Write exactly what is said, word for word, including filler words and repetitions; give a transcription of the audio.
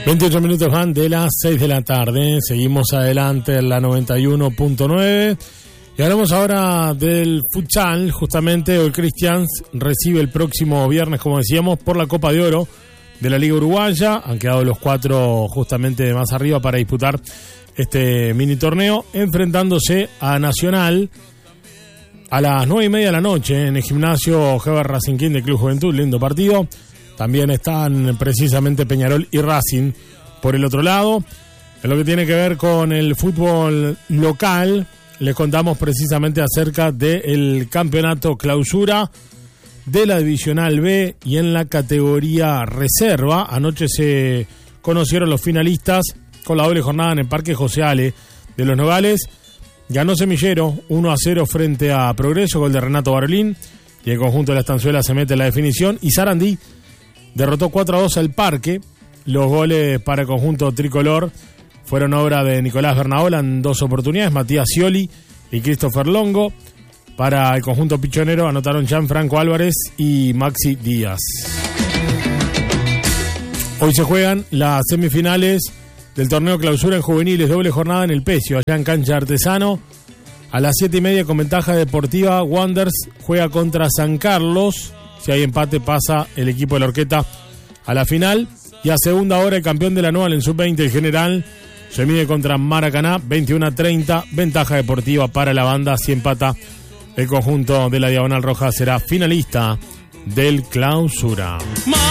veintiocho minutos van de las seis de la tarde. Seguimos adelante en la noventa y uno punto nueve. Y hablamos ahora del futsal. Justamente hoy Christians recibe el próximo viernes, como decíamos, por la Copa de Oro de la Liga Uruguaya. Han quedado los cuatro justamente más arriba para disputar este mini torneo, enfrentándose a Nacional a las nueve y media de la noche en el gimnasio Heber Racing King del Club Juventud. Lindo partido. También están precisamente Peñarol y Racing por el otro lado. En lo que tiene que ver con el fútbol local, les contamos precisamente acerca del campeonato clausura de la Divisional B y en la categoría reserva. Anoche se conocieron los finalistas con la doble jornada en el Parque José Ale de Los Nogales. Ganó Semillero uno a cero frente a Progreso, gol de Renato Barolín, y el conjunto de la Estanzuela se mete en la definición. Y Sarandí derrotó cuatro a dos al Parque. Los goles para el conjunto tricolor fueron obra de Nicolás Bernaola en dos oportunidades, Matías Scioli y Christopher Longo. Para el conjunto pichonero anotaron Gianfranco Álvarez y Maxi Díaz. Hoy se juegan las semifinales del torneo clausura en juveniles, doble jornada en el Pecio, allá en cancha Artesano. A las siete y media con ventaja deportiva, Wanderers juega contra San Carlos. Si hay empate pasa el equipo de la Orqueta a la final. Y a segunda hora el campeón de la anual en sub veinte, el General, se mide contra Maracaná, veintiuno a treinta, ventaja deportiva para la banda. Si empata el conjunto de la Diagonal Roja será finalista del clausura.